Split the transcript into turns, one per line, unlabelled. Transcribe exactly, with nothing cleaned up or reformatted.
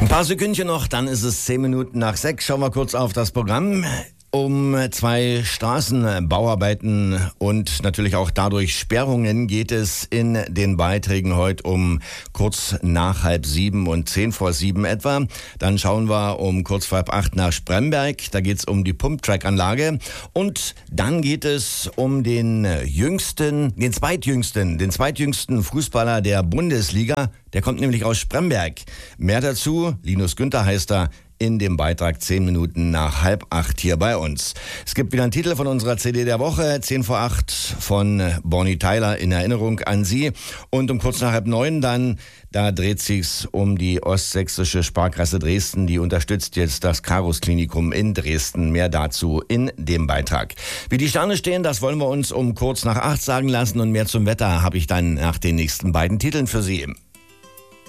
Ein paar Sekündchen noch, dann ist es zehn Minuten nach sechs. Schauen wir kurz auf das Programm. Um zwei Straßenbauarbeiten und natürlich auch dadurch Sperrungen geht es in den Beiträgen heute um kurz nach halb sieben und zehn vor sieben etwa. Dann schauen wir um kurz vor halb acht nach Spremberg. Da geht es um die Pumptrack-Anlage. Und dann geht es um den jüngsten, den zweitjüngsten, den zweitjüngsten Fußballer der Bundesliga. Der kommt nämlich aus Spremberg. Mehr dazu, Linus Günther heißt er, in dem Beitrag zehn Minuten nach halb acht hier bei uns. Es gibt wieder einen Titel von unserer C D der Woche, zehn vor acht von Bonnie Tyler in Erinnerung an Sie. Und um kurz nach halb neun dann, da dreht sich's um die Ostsächsische Sparkasse Dresden. Die unterstützt jetzt das Karus Klinikum in Dresden. Mehr dazu in dem Beitrag. Wie die Sterne stehen, das wollen wir uns um kurz nach acht sagen lassen. Und mehr zum Wetter habe ich dann nach den nächsten beiden Titeln für Sie.